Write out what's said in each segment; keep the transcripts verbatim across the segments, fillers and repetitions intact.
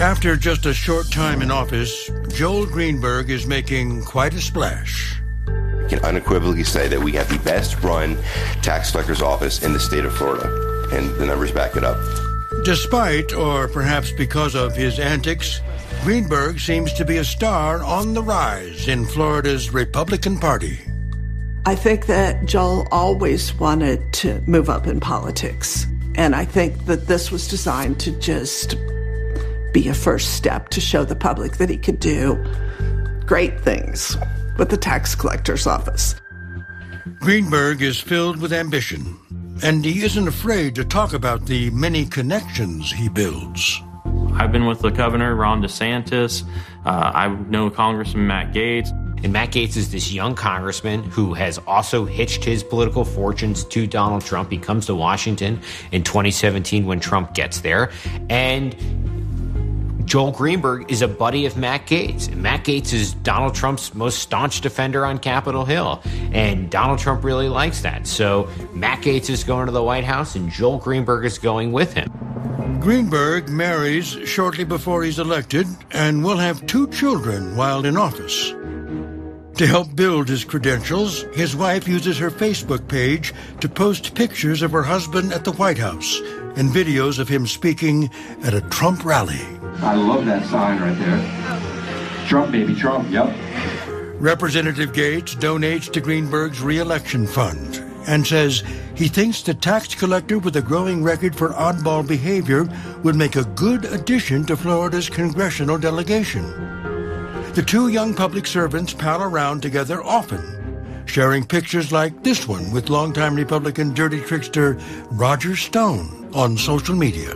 After just a short time in office, Joel Greenberg is making quite a splash. I can unequivocally say that we have the best run tax collector's office in the state of Florida, and the numbers back it up. Despite, or perhaps because of his antics, Greenberg seems to be a star on the rise in Florida's Republican Party. I think that Joel always wanted to move up in politics, and I think that this was designed to just be a first step to show the public that he could do great things with the tax collector's office. Greenberg is filled with ambition, and he isn't afraid to talk about the many connections he builds. I've been with the governor, Ron DeSantis. Uh, I know Congressman Matt Gaetz. And Matt Gaetz is this young congressman who has also hitched his political fortunes to Donald Trump. He comes to Washington in twenty seventeen when Trump gets there. And Joel Greenberg is a buddy of Matt Gaetz. And Matt Gaetz is Donald Trump's most staunch defender on Capitol Hill. And Donald Trump really likes that. So Matt Gaetz is going to the White House and Joel Greenberg is going with him. Greenberg marries shortly before he's elected and will have two children while in office. To help build his credentials, his wife uses her Facebook page to post pictures of her husband at the White House and videos of him speaking at a Trump rally. I love that sign right there. Trump, baby, Trump, yep. Representative Gaetz donates to Greenberg's re-election fund and says he thinks the tax collector with a growing record for oddball behavior would make a good addition to Florida's congressional delegation. The two young public servants pal around together often, sharing pictures like this one with longtime Republican dirty trickster Roger Stone on social media.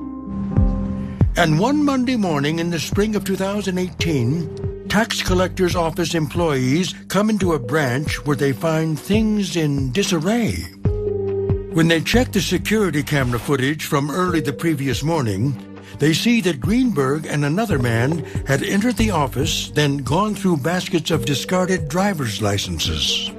And one Monday morning in the spring of two thousand eighteen, tax collector's office employees come into a branch where they find things in disarray. When they check the security camera footage from early the previous morning, they see that Greenberg and another man had entered the office, then gone through baskets of discarded driver's licenses.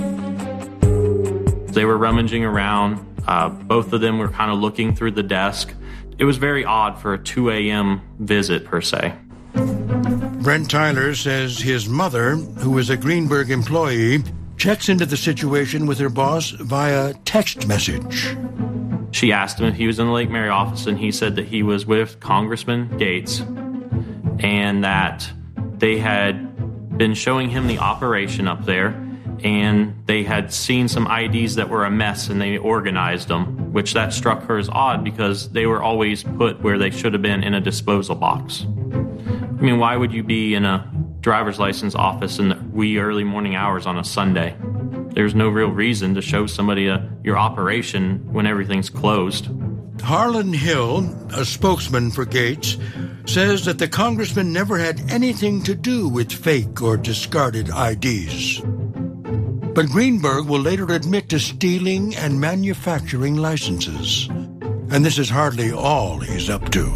They were rummaging around. Uh, both of them were kind of looking through the desk. It was very odd for a two a.m. visit, per se. Brent Tyler says his mother, who is a Greenberg employee, checks into the situation with her boss via text message. She asked him if he was in the Lake Mary office, and he said that he was with Congressman Gaetz and that they had been showing him the operation up there, and they had seen some I Ds that were a mess, and they organized them, which that struck her as odd because they were always put where they should have been, in a disposal box. I mean, why would you be in a driver's license office in the wee early morning hours on a Sunday? There's no real reason to show somebody a, your operation when everything's closed. Harlan Hill, a spokesman for Gaetz, says that the congressman never had anything to do with fake or discarded I Ds. But Greenberg will later admit to stealing and manufacturing licenses. And this is hardly all he's up to.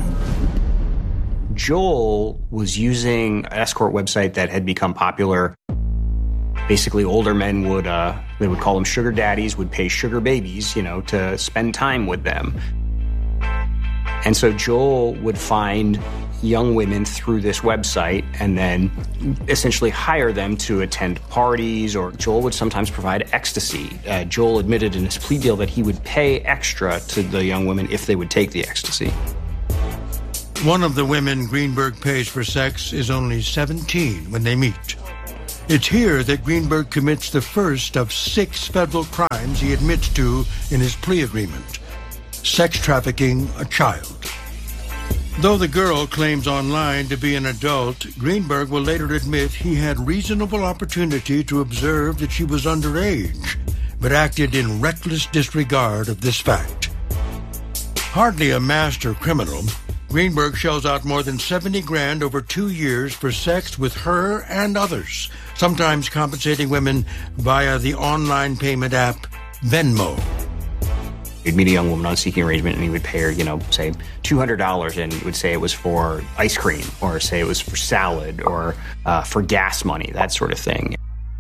Joel was using an escort website that had become popular. Basically, older men would, uh, they would call them sugar daddies, would pay sugar babies, you know, to spend time with them. And so Joel would find young women through this website and then essentially hire them to attend parties, or Joel would sometimes provide ecstasy. Uh, Joel admitted in his plea deal that he would pay extra to the young women if they would take the ecstasy. One of the women Greenberg pays for sex is only seventeen when they meet. It's here that Greenberg commits the first of six federal crimes he admits to in his plea agreement: sex trafficking a child. Though the girl claims online to be an adult, Greenberg will later admit he had reasonable opportunity to observe that she was underage, but acted in reckless disregard of this fact. Hardly a master criminal, Greenberg shells out more than seventy grand over two years for sex with her and others, sometimes compensating women via the online payment app Venmo. He'd meet a young woman on seeking arrangement and he would pay her, you know, say two hundred dollars, and would say it was for ice cream, or say it was for salad, or uh, for gas money, that sort of thing.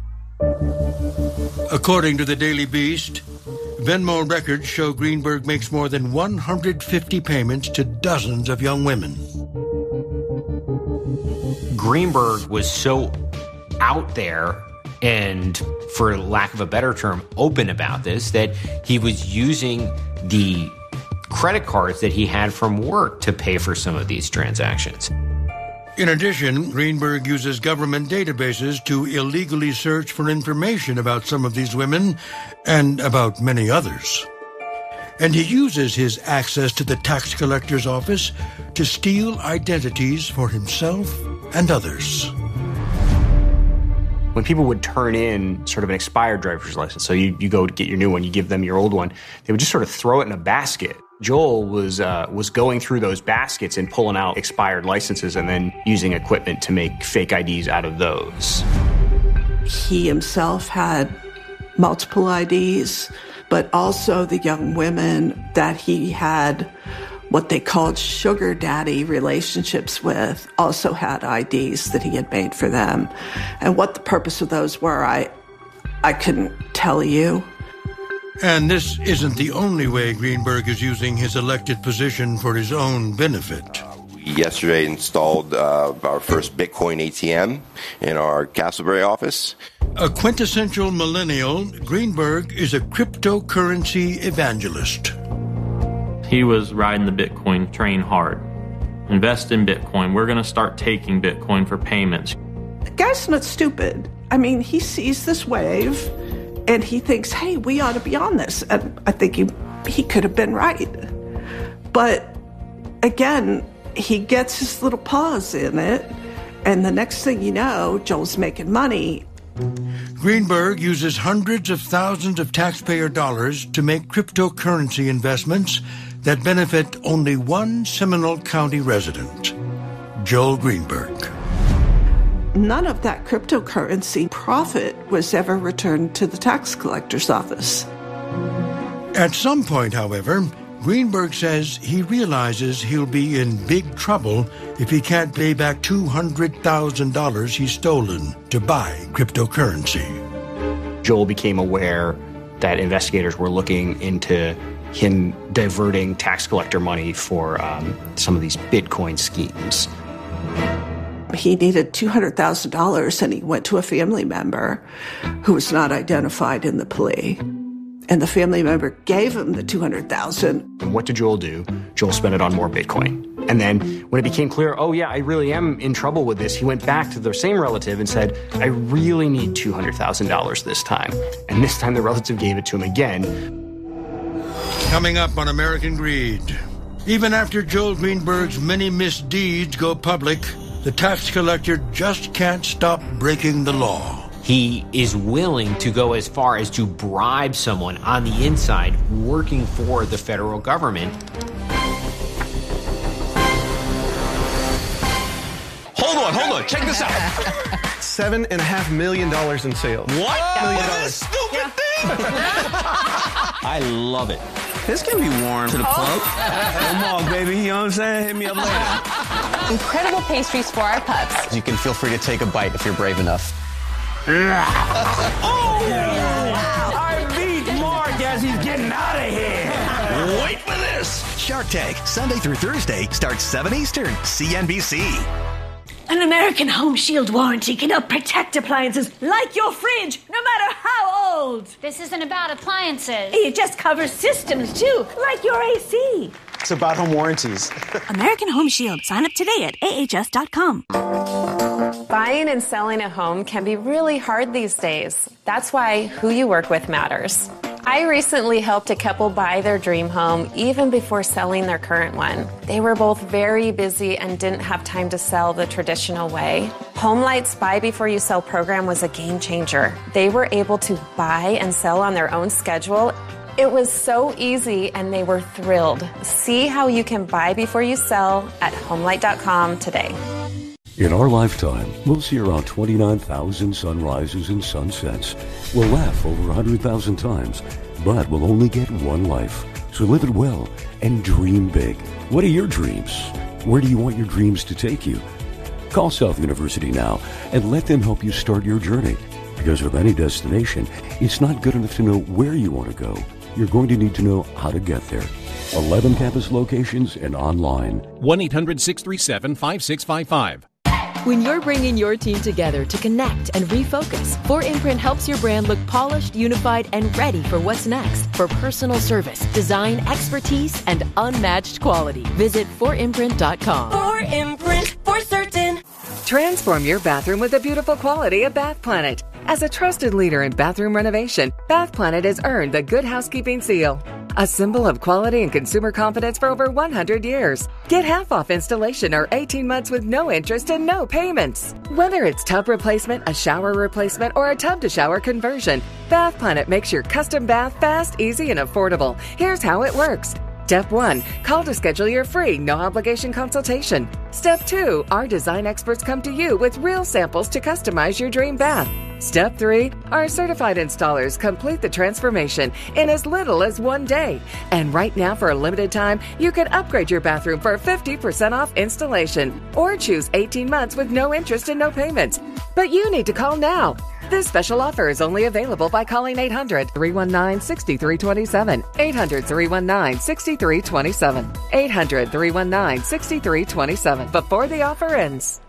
According to the Daily Beast, Venmo records show Greenberg makes more than one hundred fifty payments to dozens of young women. Greenberg was so out there and, for lack of a better term, open about this, that he was using the credit cards that he had from work to pay for some of these transactions. In addition, Greenberg uses government databases to illegally search for information about some of these women and about many others. And he uses his access to the tax collector's office to steal identities for himself and others. When people would turn in sort of an expired driver's license, so you, you go to get your new one, you give them your old one, they would just sort of throw it in a basket. Joel was uh, was going through those baskets and pulling out expired licenses and then using equipment to make fake I Ds out of those. He himself had multiple I Ds, but also the young women that he had what they called sugar daddy relationships with also had I Ds that he had made for them. And what the purpose of those were, I, I couldn't tell you. And this isn't the only way Greenberg is using his elected position for his own benefit. We yesterday installed uh, our first Bitcoin A T M in our Castleberry office. A quintessential millennial, Greenberg is a cryptocurrency evangelist. He was riding the Bitcoin train hard. Invest in Bitcoin. We're going to start taking Bitcoin for payments. The guy's not stupid. I mean, he sees this wave and he thinks, hey, we ought to be on this. And I think he, he could have been right. But again, he gets his little paws in it. And the next thing you know, Joel's making money. Greenberg uses hundreds of thousands of taxpayer dollars to make cryptocurrency investments that benefit only one Seminole County resident, Joel Greenberg. None of that cryptocurrency profit was ever returned to the tax collector's office. At some point, however, Greenberg says he realizes he'll be in big trouble if he can't pay back two hundred thousand dollars he's stolen to buy cryptocurrency. Joel became aware that investigators were looking into him diverting tax collector money for um, some of these Bitcoin schemes. He needed two hundred thousand dollars, and he went to a family member who was not identified in the plea. And the family member gave him the two hundred thousand dollars. And what did Joel do? Joel spent it on more Bitcoin. And then when it became clear, oh yeah, I really am in trouble with this, he went back to the same relative and said, I really need two hundred thousand dollars this time. And this time the relative gave it to him again. Coming up on American Greed. Even after Joel Greenberg's many misdeeds go public, the tax collector just can't stop breaking the law. He is willing to go as far as to bribe someone on the inside working for the federal government. Hold on, hold on. Check this out. Seven and a half million dollars in sales. What? Million What dollars. is this stupid thing? I love it. This can be worn to the club. Come on, baby. You know what I'm saying? Hit me up later. Incredible pastries for our pups. You can feel free to take a bite if you're brave enough. Oh! I beat Mark as he's getting out of here. Wait for this. Shark Tank, Sunday through Thursday, starts seven Eastern, C N B C. An American Home Shield warranty can help protect appliances like your fridge, no matter how old. This isn't about appliances. It just covers systems, too, like your A C. It's about home warranties. American Home Shield. Sign up today at A H S dot com. Buying and selling a home can be really hard these days. That's why who you work with matters. I recently helped a couple buy their dream home even before selling their current one. They were both very busy and didn't have time to sell the traditional way. HomeLight's Buy Before You Sell program was a game changer. They were able to buy and sell on their own schedule. It was so easy and they were thrilled. See how you can buy before you sell at homelight dot com today. In our lifetime, we'll see around twenty-nine thousand sunrises and sunsets. We'll laugh over one hundred thousand times, but we'll only get one life. So live it well and dream big. What are your dreams? Where do you want your dreams to take you? Call South University now and let them help you start your journey. Because with any destination, it's not good enough to know where you want to go. You're going to need to know how to get there. eleven campus locations and online. one eight hundred six three seven five six five five. When you're bringing your team together to connect and refocus, four imprint helps your brand look polished, unified, and ready for what's next. For personal service, design, expertise, and unmatched quality, visit four imprint dot com. four imprint for certain. Transform your bathroom with the beautiful quality of Bath Planet. As a trusted leader in bathroom renovation, Bath Planet has earned the Good Housekeeping seal, a symbol of quality and consumer confidence for over one hundred years. Get half off installation or eighteen months with no interest and no payments. Whether it's tub replacement, a shower replacement, or a tub-to-shower conversion, Bath Planet makes your custom bath fast, easy, and affordable. Here's how it works. Step one, call to schedule your free, no-obligation consultation. Step two, our design experts come to you with real samples to customize your dream bath. Step three, our certified installers complete the transformation in as little as one day. And right now, for a limited time, you can upgrade your bathroom for fifty percent off installation or choose eighteen months with no interest and no payments. But you need to call now. This special offer is only available by calling eight hundred, three one nine, six three two seven, eight hundred, three one nine, six three two seven, eight hundred, three one nine, six three two seven before the offer ends.